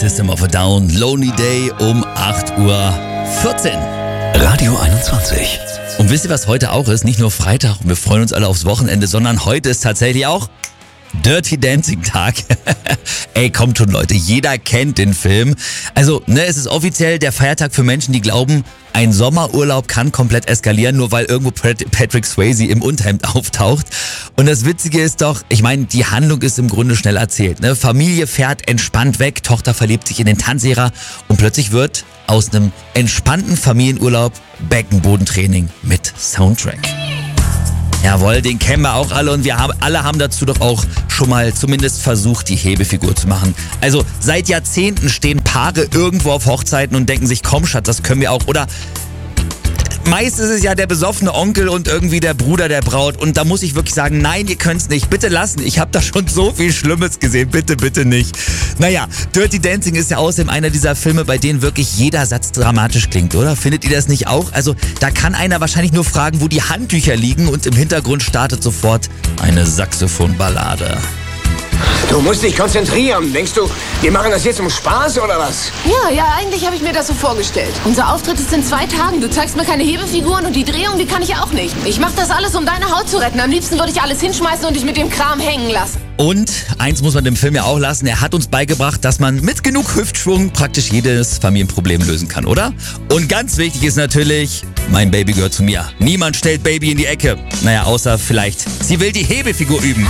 System of a Down, Lonely Day um 8:14 Uhr. Radio 21. Und wisst ihr, was heute auch ist? Nicht nur Freitag und wir freuen uns alle aufs Wochenende, sondern heute ist tatsächlich auch Dirty Dancing Tag. Ey, kommt schon Leute, jeder kennt den Film. Also, es ist offiziell der Feiertag für Menschen, die glauben, ein Sommerurlaub kann komplett eskalieren, nur weil irgendwo Patrick Swayze im Unterhemd auftaucht. Und das Witzige ist doch, ich meine, die Handlung ist im Grunde schnell erzählt. Familie fährt entspannt weg, Tochter verliebt sich in den Tanzlehrer und plötzlich wird aus einem entspannten Familienurlaub Beckenbodentraining mit Soundtrack. Jawohl, den kennen wir auch alle und alle haben dazu doch auch schon mal zumindest versucht, die Hebefigur zu machen. Also seit Jahrzehnten stehen Paare irgendwo auf Hochzeiten und denken sich, komm Schatz, das können wir auch. Oder meist ist es ja der besoffene Onkel und irgendwie der Bruder der Braut. Und da muss ich wirklich sagen, nein, ihr könnt's nicht. Bitte lassen. Ich habe da schon so viel Schlimmes gesehen. Bitte, bitte nicht. Naja, Dirty Dancing ist ja außerdem einer dieser Filme, bei denen wirklich jeder Satz dramatisch klingt, oder? Findet ihr das nicht auch? Also da kann einer wahrscheinlich nur fragen, wo die Handtücher liegen und im Hintergrund startet sofort eine Saxophonballade. Du musst dich konzentrieren. Denkst du, wir machen das jetzt zum Spaß oder was? Ja, eigentlich habe ich mir das so vorgestellt. Unser Auftritt ist in 2 Tagen. Du zeigst mir keine Hebefiguren und die Drehung, die kann ich auch nicht. Ich mache das alles, um deine Haut zu retten. Am liebsten würde ich alles hinschmeißen und dich mit dem Kram hängen lassen. Und eins muss man dem Film ja auch lassen, er hat uns beigebracht, dass man mit genug Hüftschwung praktisch jedes Familienproblem lösen kann, oder? Und ganz wichtig ist natürlich, mein Baby gehört zu mir. Niemand stellt Baby in die Ecke. Naja, außer vielleicht, sie will die Hebefigur üben.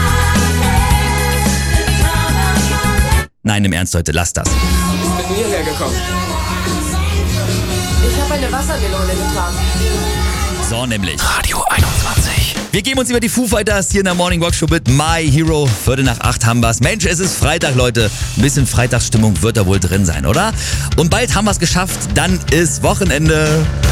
Nein, im Ernst, Leute, lasst das. Ich bin hierher gekommen. Ich habe eine Wassermelone getragen. So nämlich. Radio 21. Wir geben uns über die Foo Fighters hier in der Morning Walk Show mit My Hero. 7:45 haben wir's. Mensch, es ist Freitag, Leute. Ein bisschen Freitagsstimmung wird da wohl drin sein, oder? Und bald haben wir's geschafft. Dann ist Wochenende.